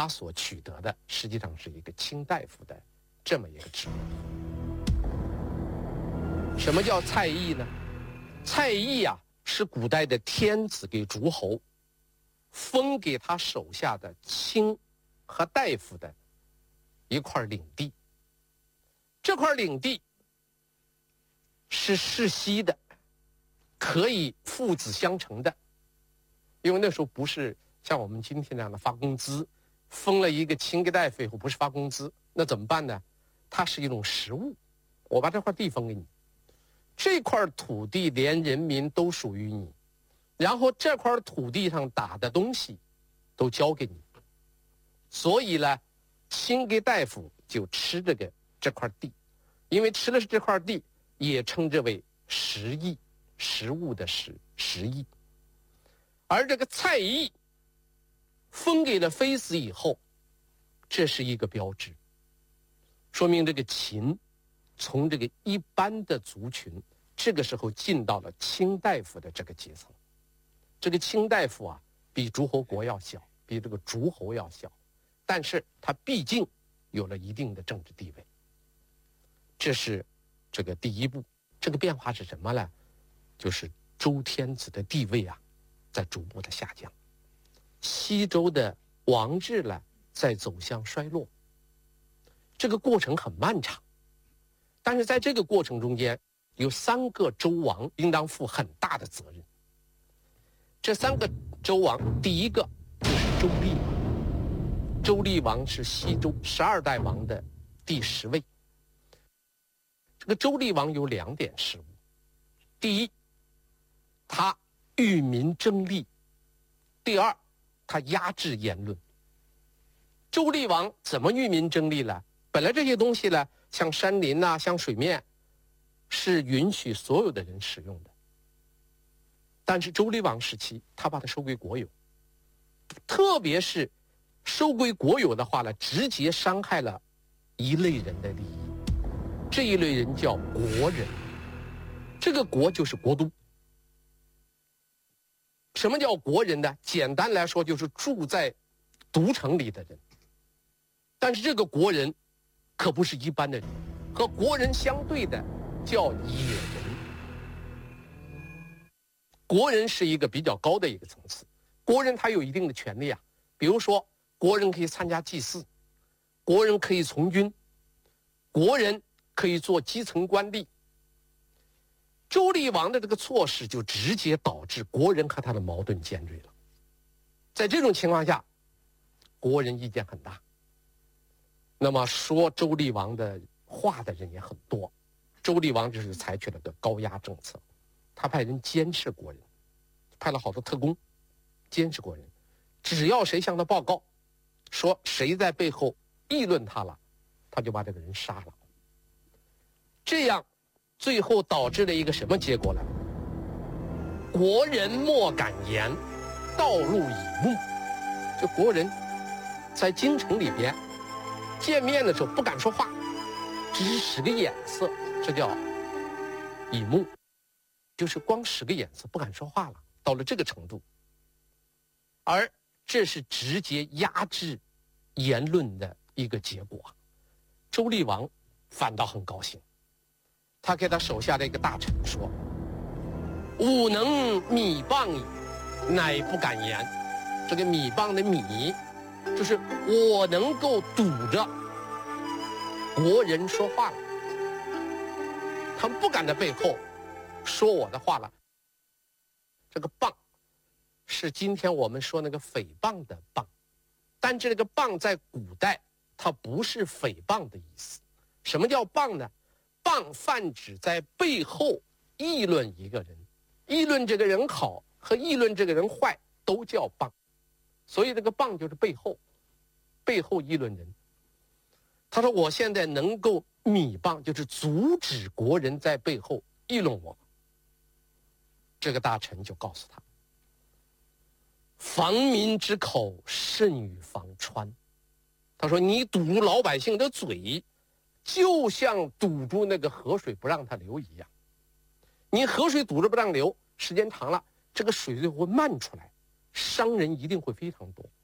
他所取得的实际上是一个卿大夫的这么一个职位。什么叫蔡邕呢？蔡邕啊，是古代的天子给诸侯封给他手下的卿和大夫的一块领地。这块领地是世袭的，可以父子相承的，因为那时候不是像我们今天这样的发工资，封了一个卿给大夫以后不是发工资，那怎么办呢？它是一种实物，我把这块地封给你，这块土地连人民都属于你，然后这块土地上打的东西都交给你，所以呢，卿给大夫就吃这块地，因为吃的是这块地，也称之为食邑，食物的食邑。而这个蔡邕封给了妃子以后，这是一个标志，说明这个秦从这个一般的族群，这个时候进到了卿大夫的这个阶层。这个卿大夫啊，比诸侯国要小，比这个诸侯要小，但是他毕竟有了一定的政治地位。这是这个第一步。这个变化是什么呢？就是周天子的地位啊，在逐步的下降，西周的王制呢，在走向衰落。这个过程很漫长，但是在这个过程中间，有3个周王应当负很大的责任。这3个周王，第一个就是周厉王。周厉王是西周12代王的第10位。这个周厉王有2点失误。第一，他与民争利；第二，他压制言论。周厉王怎么与民争利呢？本来这些东西呢，像山林啊，像水面，是允许所有的人使用的。但是周厉王时期，他把它收归国有，特别是收归国有的话呢，直接伤害了一类人的利益。这一类人叫国人，这个国就是国都。什么叫国人呢？简单来说，就是住在都城里的人。但是这个国人可不是一般的人，和国人相对的叫野人。国人是一个比较高的一个层次，国人他有一定的权利啊，比如说国人可以参加祭祀，国人可以从军，国人可以做基层官吏。周厉王的这个措施就直接导致国人和他的矛盾尖锐了。在这种情况下，国人意见很大，那么说周厉王的话的人也很多。周厉王就是采取了个高压政策，他派人监视国人，派了好多特工监视国人，只要谁向他报告说谁在背后议论他了，他就把这个人杀了。这样最后导致了一个什么结果呢？国人莫敢言，道路以目。就国人在京城里边见面的时候不敢说话，只是使个眼色，这叫以目，就是光使个眼色不敢说话了，到了这个程度。而这是直接压制言论的一个结果。周厉王反倒很高兴，他给他手下的一个大臣说：“吾能米谤矣，乃不敢言。”这个米谤的米，就是我能够堵着国人说话了，他们不敢在背后说我的话了。这个谤是今天我们说那个诽谤的谤，但这个谤在古代它不是诽谤的意思。什么叫谤呢？谤泛指在背后议论一个人，议论这个人好和议论这个人坏都叫谤。所以这个谤就是背后议论人。他说我现在能够米谤，就是阻止国人在背后议论我。这个大臣就告诉他：防民之口，甚于防川。他说你堵住老百姓的嘴，就像堵住那个河水不让它流一样。你河水堵着不让流，时间长了，这个水就会漫出来，伤人一定会非常多。